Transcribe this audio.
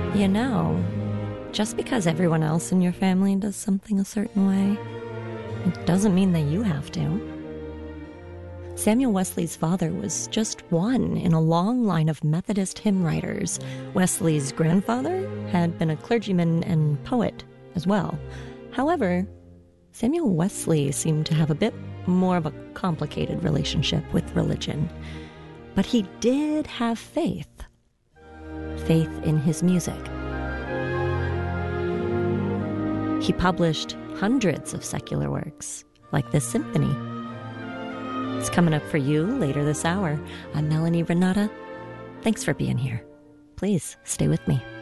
You know, just because everyone else in your family does something a certain way, it doesn't mean that you have to. Samuel Wesley's father was just one in a long line of Methodist hymn writers. Wesley's grandfather had been a clergyman and poet as well. However, Samuel Wesley seemed to have a bit more of a complicated relationship with religion. But he did have faith in his music. He published hundreds of secular works, like this symphony. It's coming up for you later this hour. I'm Melanie Renata. Thanks for being here. Please stay with me.